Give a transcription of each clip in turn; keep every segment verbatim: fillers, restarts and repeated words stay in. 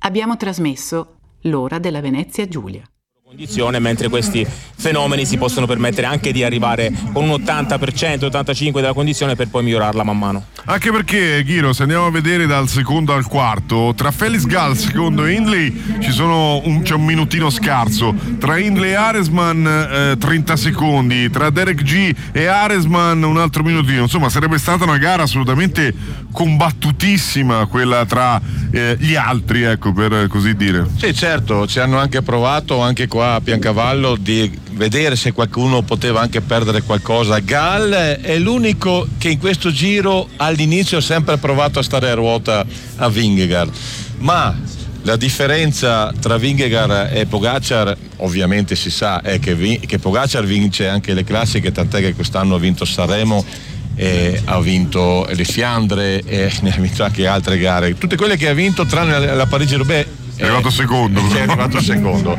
Abbiamo trasmesso L'ora della Venezia Giulia. Condizione, mentre questi fenomeni si possono permettere anche di arrivare con un ottanta per cento, ottantacinque per cento della condizione per poi migliorarla man mano. Anche perché, Ghiro, se andiamo a vedere dal secondo al quarto, tra Felix Gall secondo e Hindley ci sono un, c'è un minutino scarso, tra Hindley e Aresman eh, trenta secondi, tra Derek G e Aresman un altro minutino. Insomma, sarebbe stata una gara assolutamente combattutissima quella tra eh, gli altri, ecco, per così dire. Sì, certo, ci hanno anche provato anche qua a Piancavallo di vedere se qualcuno poteva anche perdere qualcosa. Gall è l'unico che in questo giro all'inizio ha sempre provato a stare a ruota a Vingegaard, ma la differenza tra Vingegaard e Pogacar ovviamente si sa è che, vi- che Pogacar vince anche le classiche, tant'è che quest'anno ha vinto Sanremo, e ha vinto le Fiandre e ne ha vinto anche altre gare, tutte quelle che ha vinto tranne la, la Parigi-Roubaix. È arrivato secondo. È arrivato secondo.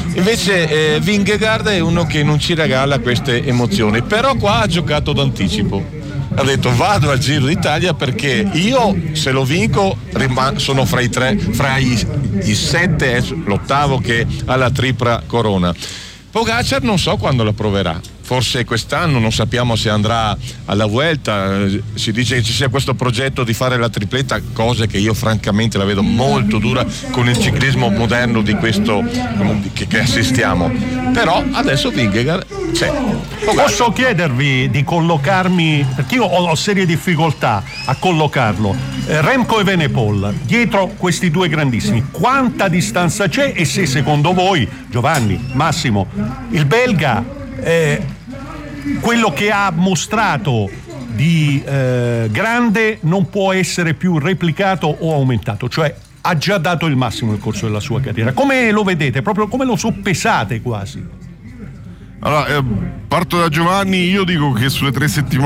Invece eh, Vingegaard è uno che non ci regala queste emozioni, però qua ha giocato d'anticipo. Ha detto vado al Giro d'Italia perché io se lo vinco rim- sono fra i tre, fra i, i sette, l'ottavo che ha la tripla corona. Pogacar non so quando la proverà. Forse quest'anno, non sappiamo se andrà alla Vuelta, si dice che ci sia questo progetto di fare la tripletta, cose che io francamente la vedo molto dura con il ciclismo moderno di questo che, che assistiamo, però adesso Vingegaard c'è. Posso chiedervi di collocarmi, perché io ho, ho serie difficoltà a collocarlo, eh, Remco e Evenepoel, dietro questi due grandissimi, quanta distanza c'è e se secondo voi, Giovanni, Massimo, il belga eh, quello che ha mostrato di eh, grande non può essere più replicato o aumentato, cioè ha già dato il massimo nel corso della sua carriera. Come lo vedete? Proprio come lo soppesate quasi? Allora, eh, parto da Giovanni, io dico che sulle tre settimane